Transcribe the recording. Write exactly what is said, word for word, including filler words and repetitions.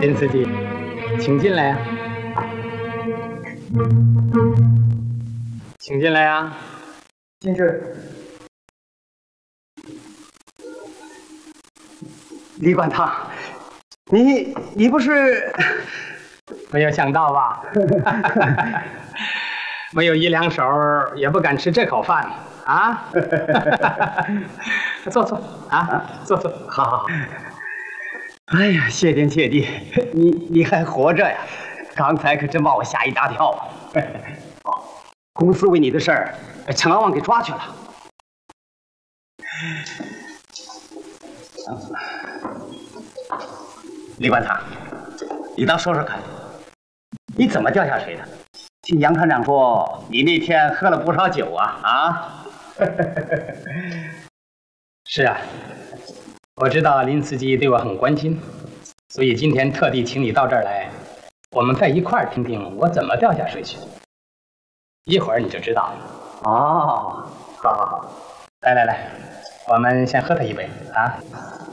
林司机，请进来呀、啊，请进来呀、啊， 进去。李管堂，你你不是没有想到吧？没有一两手，也不敢吃这口饭啊！坐坐啊，坐坐， 好好好。哎呀，谢天谢地，你你还活着呀！刚才可真把我吓一大跳啊！哦，公司为你的事儿，陈老王给抓去了。李管堂，你倒说说看，你怎么掉下水的？听杨团长说，你那天喝了不少酒啊啊！ 是啊，我知道林司机对我很关心，所以今天特地请你到这儿来，我们在一块儿听听我怎么掉下水去。一会儿你就知道了。 哦，好好好， 来来来，我们先喝他一杯啊。